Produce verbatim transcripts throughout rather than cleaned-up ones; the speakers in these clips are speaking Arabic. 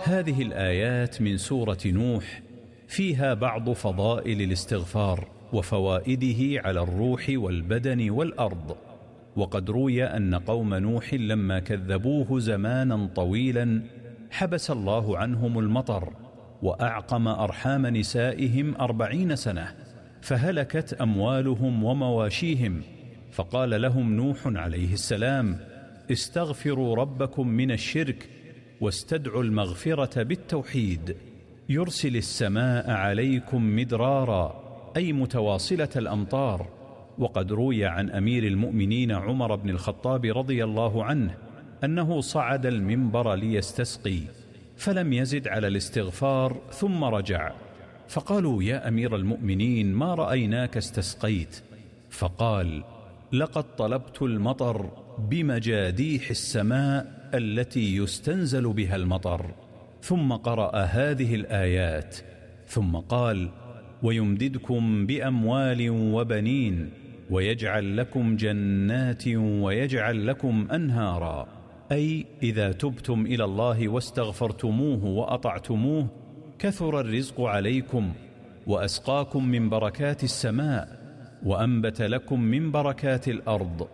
هذه الآيات من سورة نوح فيها بعض فضائل الاستغفار وفوائده على الروح والبدن والأرض. وقد روي أن قوم نوح لما كذبوه زمانا طويلا حبس الله عنهم المطر وأعقم أرحام نسائهم أربعين سنة، فهلكت أموالهم ومواشيهم، فقال لهم نوح عليه السلام: استغفروا ربكم من الشرك واستدعوا المغفرة بالتوحيد يرسل السماء عليكم مدرارا، أي متواصلة الأمطار. وقد روي عن أمير المؤمنين عمر بن الخطاب رضي الله عنه أنه صعد المنبر ليستسقي فلم يزد على الاستغفار ثم رجع، فقالوا: يا أمير المؤمنين ما رأيناك استسقيت؟ فقال: لقد طلبت المطر بمجاديح السماء التي يستنزل بها المطر. ثم قرأ هذه الآيات ثم قال: ويمددكم بأموال وبنين ويجعل لكم جنات ويجعل لكم أنهارا، أي إذا تبتم إلى الله واستغفرتموه وأطعتموه كثر الرزق عليكم وأسقاكم من بركات السماء وأنبت لكم من بركات الأرض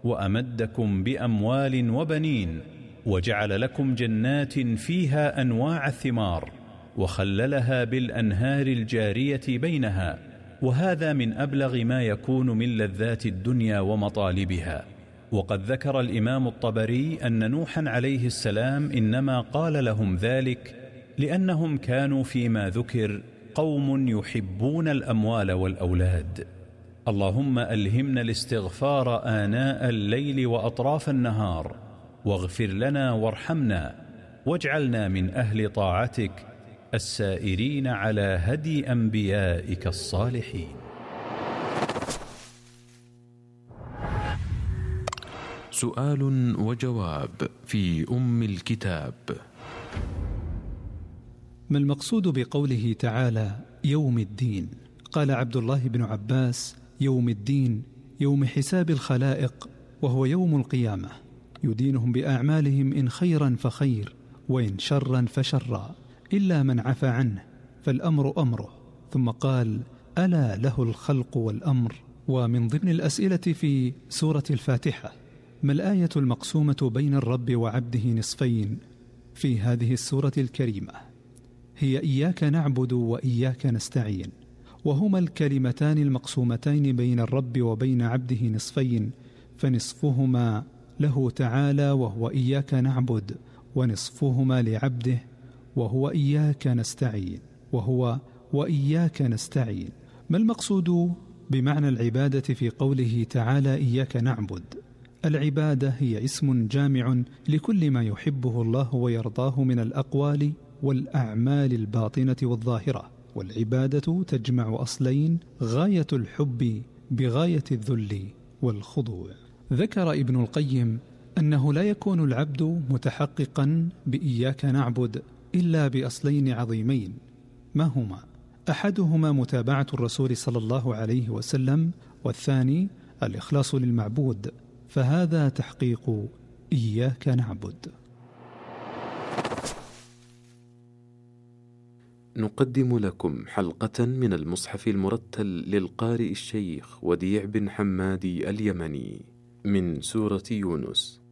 وأمدكم بأموال وبنين وجعل لكم جنات فيها أنواع الثمار وخللها بالأنهار الجارية بينها، وهذا من أبلغ ما يكون من لذات الدنيا ومطالبها. وقد ذكر الإمام الطبري أن نوحا عليه السلام إنما قال لهم ذلك لأنهم كانوا فيما ذكر قوم يحبون الأموال والأولاد. اللهم ألهمنا الاستغفار آناء الليل وأطراف النهار، واغفر لنا وارحمنا، واجعلنا من أهل طاعتك السائرين على هدي أنبيائك الصالحين. سؤال وجواب في أم الكتاب. ما المقصود بقوله تعالى يوم الدين؟ قال عبد الله بن عباس: يوم الدين يوم حساب الخلائق، وهو يوم القيامة، يدينهم بأعمالهم إن خيرا فخير وإن شرا فشرا، إلا من عفى عنه فالأمر أمره. ثم قال: ألا له الخلق والأمر. ومن ضمن الأسئلة في سورة الفاتحة: ما الآية المقسومة بين الرب وعبده نصفين في هذه السورة الكريمة؟ هي إياك نعبد وإياك نستعين، وهما الكلمتان المقسومتين بين الرب وبين عبده نصفين، فنصفهما له تعالى وهو إياك نعبد، ونصفهما لعبده وهو إياك نستعين، وهو وإياك نستعين. ما المقصود بمعنى العبادة في قوله تعالى إياك نعبد؟ العبادة هي اسم جامع لكل ما يحبه الله ويرضاه من الأقوال والأعمال الباطنة والظاهرة، والعبادة تجمع أصلين: غاية الحب بغاية الذل والخضوع. ذكر ابن القيم أنه لا يكون العبد متحققا بإياك نعبد إلا بأصلين عظيمين. ما هما؟ أحدهما متابعة الرسول صلى الله عليه وسلم، والثاني الإخلاص للمعبود، فهذا تحقيق إياك نعبد. نقدم لكم حلقة من المصحف المرتل للقارئ الشيخ وديع بن حمادي اليمني من سورة يونس.